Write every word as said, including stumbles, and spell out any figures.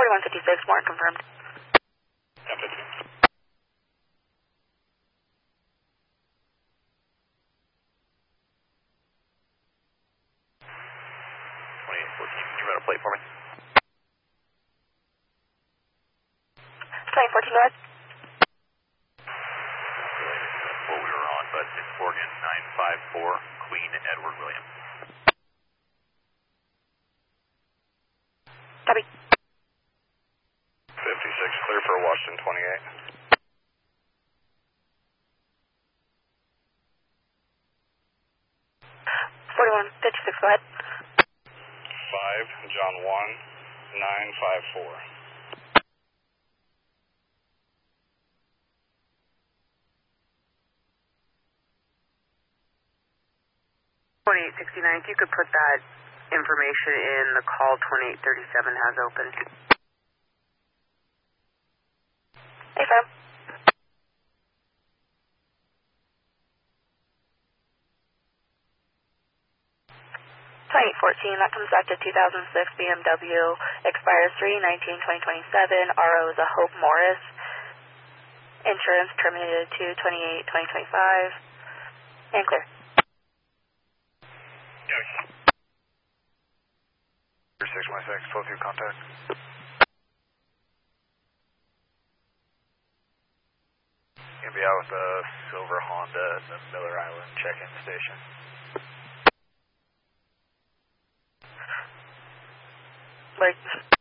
forty-one fifty-six, more confirmed. ten fifty. twenty-eight fourteen, can you run a plate for me? twenty fourteen, go ahead. What we were on, but it's Oregon nine five four, Queen Edward William. Copy. fifty-six, clear for Washington twenty-eight. forty-one fifty-six, go ahead. five, John one, nine five four. twenty-eight sixty-nine, if you could put that information in the call twenty-eight thirty-seven has open. Hey, Fab. twenty-eight fourteen, that comes back to two thousand six B M W, expires three nineteen twenty twenty-seven, R O is a Hope Morris, insurance terminated to twenty-eight twenty twenty-five, and clear. six one six, flow through contact. Gonna be out with the silver Honda at the Miller Island check-in station. Like...